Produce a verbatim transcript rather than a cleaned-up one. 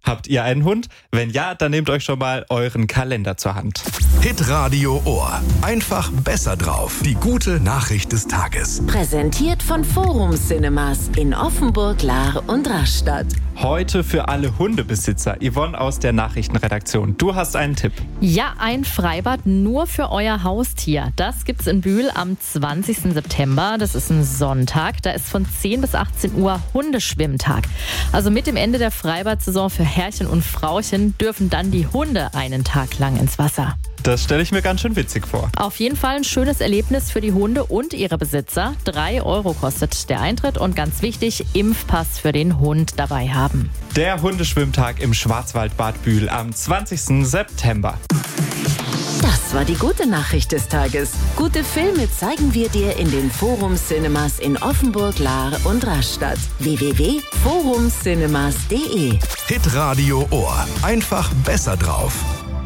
Habt ihr einen Hund? Wenn ja, dann nehmt euch schon mal euren Kalender zur Hand. Hitradio Ohr. Einfach besser drauf. Die gute Nachricht des Tages. Präsentiert von Forum Cinemas in Offenburg, Lahr und Rastatt. Heute für alle Hundebesitzer. Yvonne aus der Nachrichtenredaktion. Du hast einen Tipp. Ja, ein Freibad nur für euer Haustier. Das gibt's in Bühl am zwanzigsten September. Das ist ein Sonntag. Da ist von zehn bis achtzehn Uhr Hundeschwimmtag. Also mit dem Ende der Freibad-Saison für Herrchen und Frauchen dürfen dann die Hunde einen Tag lang ins Wasser. Das stelle ich mir ganz schön witzig vor. Auf jeden Fall ein schönes Erlebnis für die Hunde und ihre Besitzer. Drei Euro kostet der Eintritt und ganz wichtig, Impfpass für den Hund dabei haben. Der Hundeschwimmtag im Schwarzwaldbad Bühl am zwanzigsten September. Das war die gute Nachricht des Tages. Gute Filme zeigen wir dir in den Forum Cinemas in Offenburg, Lahr und Rastatt. w w w punkt forum cinemas punkt d e Hitradio Ohr. Einfach besser drauf.